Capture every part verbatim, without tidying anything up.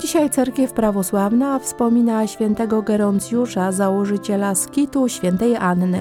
Dzisiaj cerkiew prawosławna wspomina świętego Geroncjusza, założyciela skitu świętej Anny.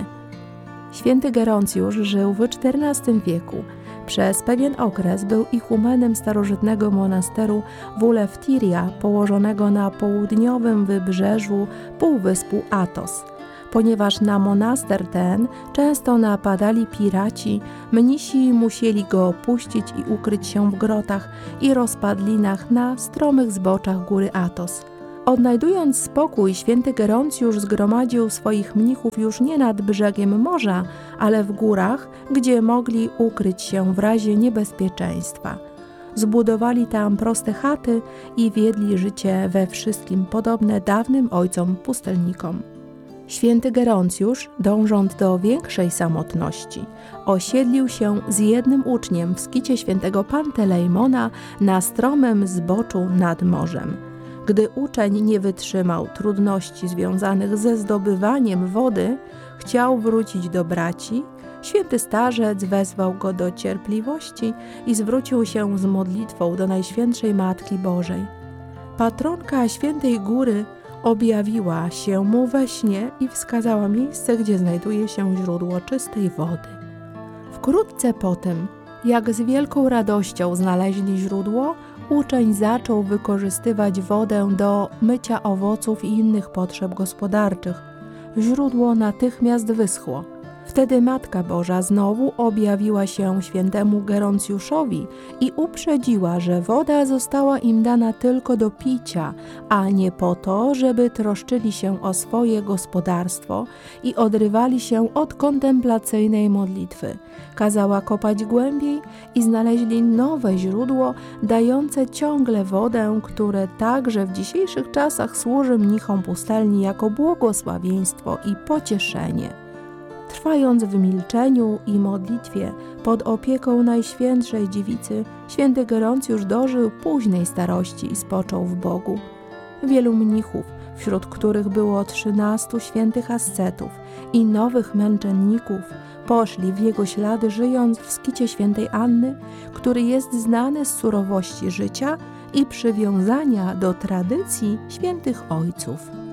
Święty Geroncjusz żył w czternastym wieku. Przez pewien okres był ichumenem starożytnego monasteru w Uleftiria, położonego na południowym wybrzeżu półwyspu Athos. Ponieważ na monaster ten często napadali piraci, mnisi musieli go opuścić i ukryć się w grotach i rozpadlinach na stromych zboczach góry Athos. Odnajdując spokój, święty Geroncjusz zgromadził swoich mnichów już nie nad brzegiem morza, ale w górach, gdzie mogli ukryć się w razie niebezpieczeństwa. Zbudowali tam proste chaty i wiedli życie we wszystkim podobne dawnym ojcom pustelnikom. Święty Geroncjusz, dążąc do większej samotności, osiedlił się z jednym uczniem w skicie świętego Pantelejmona na stromym zboczu nad morzem. Gdy uczeń nie wytrzymał trudności związanych ze zdobywaniem wody, chciał wrócić do braci, święty starzec wezwał go do cierpliwości i zwrócił się z modlitwą do Najświętszej Matki Bożej. Patronka Świętej Góry objawiła się mu we śnie i wskazała miejsce, gdzie znajduje się źródło czystej wody. Wkrótce po tym, jak z wielką radością znaleźli źródło, uczeń zaczął wykorzystywać wodę do mycia owoców i innych potrzeb gospodarczych. Źródło natychmiast wyschło. Wtedy Matka Boża znowu objawiła się świętemu Geroncjuszowi i uprzedziła, że woda została im dana tylko do picia, a nie po to, żeby troszczyli się o swoje gospodarstwo i odrywali się od kontemplacyjnej modlitwy. Kazała kopać głębiej i znaleźli nowe źródło, dające ciągle wodę, które także w dzisiejszych czasach służy mnichom pustelni jako błogosławieństwo i pocieszenie. Trwając w milczeniu i modlitwie pod opieką Najświętszej Dziewicy, święty Geroncjusz dożył późnej starości i spoczął w Bogu. Wielu mnichów, wśród których było trzynastu świętych ascetów i nowych męczenników, poszli w jego ślady, żyjąc w skicie świętej Anny, który jest znany z surowości życia i przywiązania do tradycji świętych ojców.